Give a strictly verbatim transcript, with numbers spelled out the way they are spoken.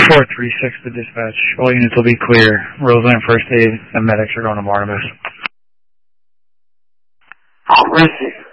four three six to dispatch. All units will be clear. Roseland First Aid and medics are going to Barnabas. Mercy.